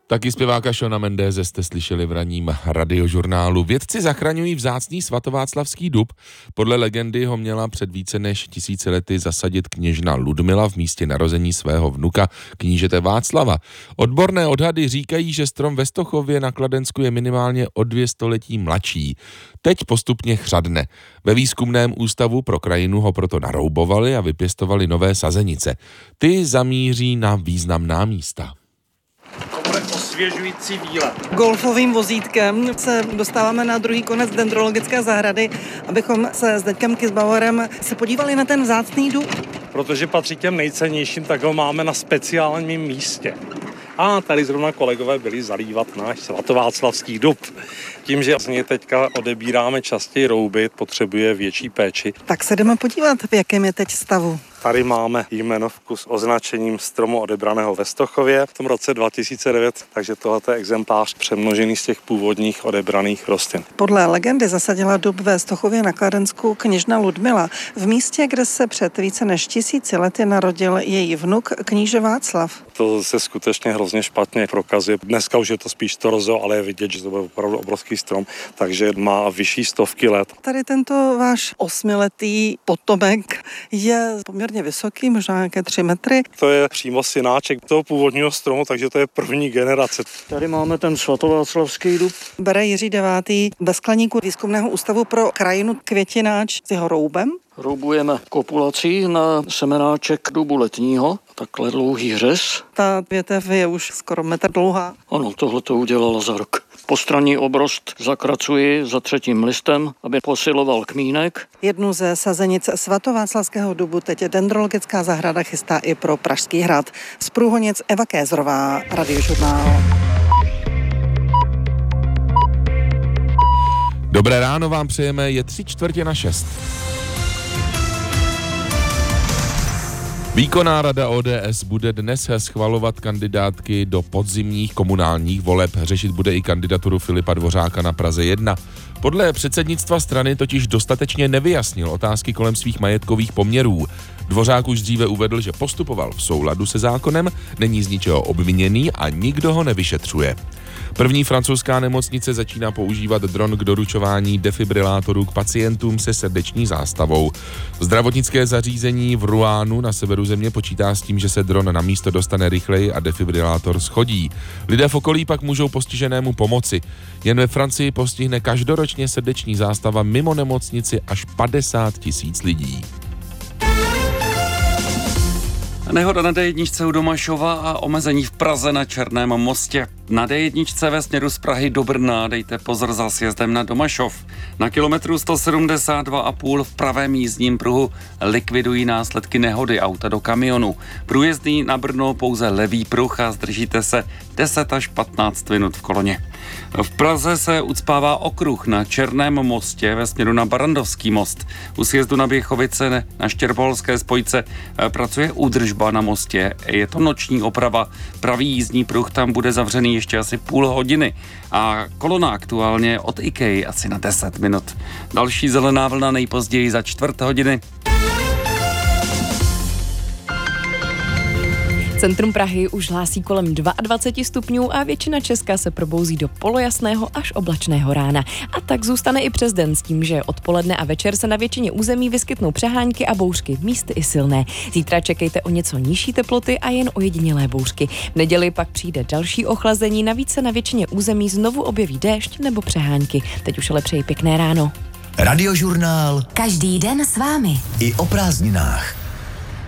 Taky zpěváka Shawna Mendese jste slyšeli v ranním radiožurnálu. Vědci zachraňují vzácný svatováclavský dub. Podle legendy ho měla před více než 1000 lety zasadit kněžna Ludmila v místě narození svého vnuka, knížete Václava. Odborné odhady říkají, že strom ve Stochově na Kladensku je minimálně o 2 století mladší. Teď postupně chřadne. Ve výzkumném ústavu pro krajinu ho proto naroubovali a vypěstovali nové sazenice. Ty zamíří na významná místa. Osvěžující výlet. Golfovým vozítkem se dostáváme na druhý konec dendrologické zahrady, abychom se s Deďkem Kysbauerem se podívali na ten vzácný dub. Protože patří těm nejcennějším, tak ho máme na speciálním místě. A tady zrovna kolegové byli zalívat náš svatováclavský dub. Tím, že z něj teďka odebíráme častěji rouby, potřebuje větší péči. Tak se jdeme podívat, v jakém je teď stavu. Tady máme jmenovku s označením stromu odebraného ve Stochově v tom roce 2009, takže tohle je exemplář přemnožený z těch původních odebraných rostlin. Podle legendy zasadila dub ve Stochově na Kladensku kněžna Ludmila, v místě, kde se před více než 1000 lety narodil její vnuk kníže Václav. To se skutečně hrozně špatně prokazuje. Dneska už je to spíš torzo, ale je vidět, že to byl opravdu obrovský strom, takže má vyšší stovky let. Tady tento váš 8letý potomek je poměrně vysoký, možná nějaké 3 metry. To je přímo synáček toho původního stromu, takže to je první generace. Tady máme ten svatováclavský dub. Bere Jiří 9. ve skleníku Výzkumného ústavu pro krajinu květináč s jeho roubem. Roubujeme kopulací na semenáček dubu letního, takhle dlouhý řez. Ta větev je už skoro metr dlouhá. Ano, tohle to udělala za rok. Postranní obrost zakracuji za 3. listem, aby posiloval kmínek. Jednu ze sazenic svatováclavského dubu teď dendrologická zahrada chystá i pro Pražský hrad. Z Průhonic Eva Kézrová, Radiožurnál. Dobré ráno vám přejeme, je 5:45. Výkonná rada ODS bude dnes schvalovat kandidátky do podzimních komunálních voleb. Řešit bude i kandidaturu Filipa Dvořáka na Praze 1. Podle předsednictva strany totiž dostatečně nevyjasnil otázky kolem svých majetkových poměrů. Dvořák už dříve uvedl, že postupoval v souladu se zákonem, není z ničeho obviněný a nikdo ho nevyšetřuje. První francouzská nemocnice začíná používat dron k doručování defibrilátorů k pacientům se srdeční zástavou. Zdravotnické zařízení v Roannu na severu země počítá s tím, že se dron na místo dostane rychleji a defibrilátor schodí. Lidé v okolí pak můžou postiženému pomoci. Jen ve Francii postihne každoročně srdeční zástava mimo nemocnici až 50 000 lidí. Nehoda na D1 u Domašova a omezení v Praze na Černém mostě. Na D1 ve směru z Prahy do Brna dejte pozor za sjezdem na Domašov. Na kilometru 172,5 v pravém jízdním pruhu likvidují následky nehody auta do kamionu. Průjezdný na Brno pouze levý pruh a zdržíte se 10 až 15 minut v koloně. V Praze se ucpává okruh na Černém mostě ve směru na Barandovský most. U sjezdu na Běchovice na Štěrboholské spojce pracuje údržba na mostě. Je to noční oprava. Pravý jízdní pruh tam bude zavřený ještě asi půl hodiny a kolona aktuálně od IKEA asi na 10 minut. Další zelená vlna nejpozději za 1/4 hodiny. Centrum Prahy už hlásí kolem 22 stupňů a většina Česka se probouzí do polojasného až oblačného rána. A tak zůstane i přes den s tím, že odpoledne a večer se na většině území vyskytnou přehánky a bouřky, místy i silné. Zítra čekejte o něco nižší teploty a jen ojedinělé bouřky. V neděli pak přijde další ochlazení, navíc se na většině území znovu objeví déšť nebo přehánky. Teď už ale přeji pěkné ráno. Radiožurnál. Každý den s vámi. I o prázdninách.